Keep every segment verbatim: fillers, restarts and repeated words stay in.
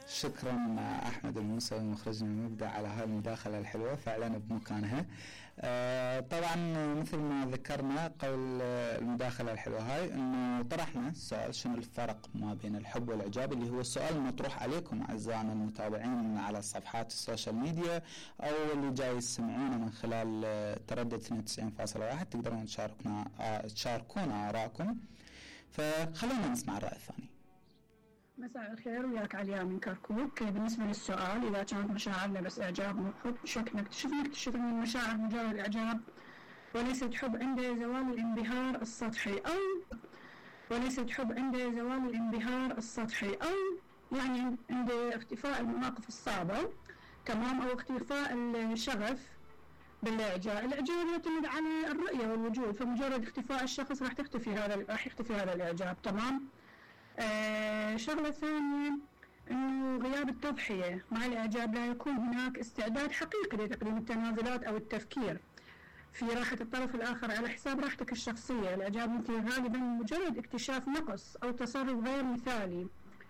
شكرا أحمد الموسى مخرجنا المبدع على هاي المداخلة الحلوة فعلا بمكانها. آه طبعا مثل ما ذكرنا قبل المداخلة الحلوة هاي أنه طرحنا السؤال شنو الفرق ما بين الحب والإعجاب، اللي هو السؤال المطروح عليكم أعزائنا المتابعين على صفحات السوشيال ميديا أو اللي جاي يسمعونا من خلال تردد اثنين وتسعين فاصلة واحد. تقدرون تشاركنا آه تشاركونا آراءكم، فخلونا نسمع الرأي الثاني. مساء الخير، وياك عليا من كركوك. بالنسبة للسؤال إذا كانت مشاعرنا بس إعجاب وحب، شك نكتشف نكتشف أن المشاعر مجرد إعجاب وليست حب عند زوال الانبهار السطحي، أو وليست حب عند زوال الانبهار السطحي أو يعني عند اختفاء المواقف الصعبة تمام، أو اختفاء الشغف بالإعجاب. الإعجاب يعتمد على الرؤية والوجود، فمجرد اختفاء الشخص راح تختفي هذا راح يختفي هذا الإعجاب تمام. آه شغلة ثانية أنه غياب التضحية مع الإعجاب لا يكون هناك استعداد حقيقي لتقديم التنازلات أو التفكير في راحة الطرف الآخر على حساب راحتك الشخصية. الإعجاب يمكن غالبا مجرد اكتشاف نقص أو تصرف غير مثالي.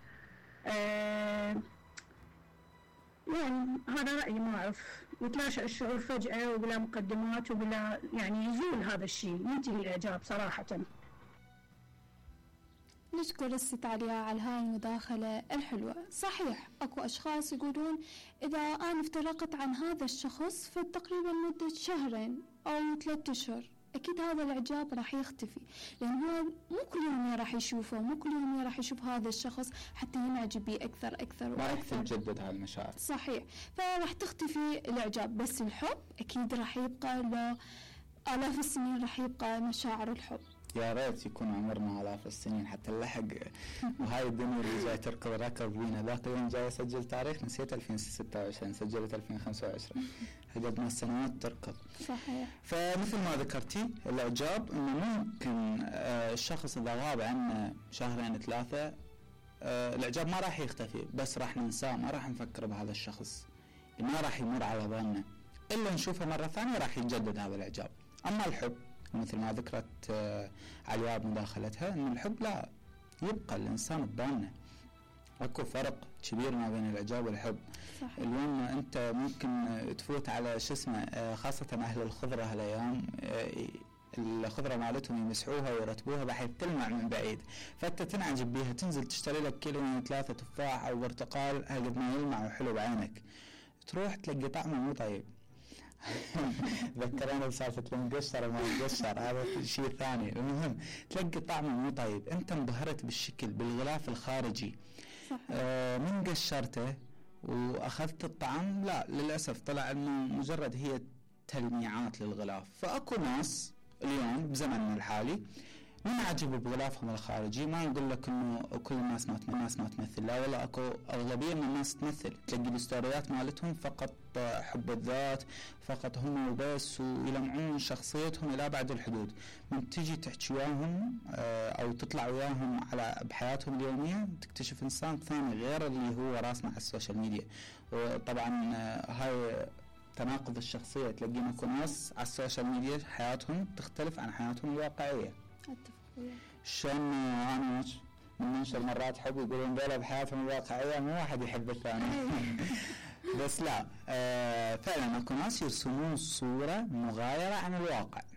آه يعني هذا رأيي، ما أعرف، يتلاشى الشعور فجأة وبلا مقدمات وبلا يعني يزول هذا الشيء، ينتهي الإعجاب صراحة. نشكر الست عليا على هاي المداخلة الحلوة. صحيح أكو أشخاص يقولون إذا أنا افترقت عن هذا الشخص فتقريبا مدة شهرين أو ثلاثة أشهر أكيد هذا الإعجاب راح يختفي، لأن هو مو كل يوم راح يشوفه، مو كل يوم راح يشوف هذا الشخص حتى ينعجب بيه أكثر أكثر وأكثر. ما تتجدد هاي المشاعر. صحيح، فراح تختفي الإعجاب، بس الحب أكيد راح يبقى له آلاف السنين، راح يبقى مشاعر الحب. يا ريت يكون عمرنا آلاف السنين حتى نلحق وهاي الدنيا اللي جاي تركض ركض بينا. ذاك اليوم جاي أسجل تاريخ نسيت ألفين وستة وعشرين، سجلت ألفين وخمسة وعشرين، هجد ما السنوات تركض. صحيح. فمثل ما ذكرتي الإعجاب إنه ممكن آه الشخص إذا غاب عنه شهرين ثلاثة آه الإعجاب ما راح يختفي، بس راح ننساه، ما راح نفكر بهذا الشخص، ما راح يمر على بالنا إلا نشوفه مرة ثانية راح يتجدد هذا الإعجاب. أما الحب مثل ما ذكرت آه عليا بمداخلتها أن الحب لا يبقى الإنسان ببالنا. أكو فرق كبير ما بين الإعجاب والحب. صحيح. اليوم أنت ممكن تفوت على شو اسمه آه خاصة أهل الخضرة هالأيام آه الخضرة مالتهم يمسحوها ويرتبوها بحيث تلمع من بعيد، فأنت تنعجب بيها، تنزل تشتري لك كيلو من ثلاثة تفاح أو برتقال هقد ما يلمع وحلو بعينك، تروح تلاقي طعمه مو طيب. ذكرنا بسالفة المقشر وما مقشر، هذا شيء ثاني. المهم تلاقي طعمه مو طيب، انت انبهرت بالشكل بالغلاف الخارجي. صح. آه من قشرته واخذت الطعم لا للاسف طلع انه مجرد هي تلميعات للغلاف. فاكو ناس اليوم بزمننا الحالي نعجب بغلافهم الخارجي، ما نقول لك انه كل الناس ما الناس ما تمثل، لا والله اكو اغلبيه من الناس تمثل، تلاقي بالستوريات مالتهم فقط حب الذات، فقط هم وبس، ويلمعون شخصيتهم الى بعد الحدود. من تجي تحكي وياهم او تطلع وياهم على بحياتهم اليوميه تكتشف انسان ثاني غير اللي هو راسنا على السوشيال ميديا. وطبعا هاي تناقض الشخصيه، تلاقي اكو ناس على السوشيال ميديا حياتهم تختلف عن حياتهم الواقعيه. شلون انا من منشر مرات حب يقولون دولة بحياتهم الواقعية مو واحد يحب الثاني. بس لا آه فعلا اكو ناس يرسمون صورة مغايرة عن الواقع.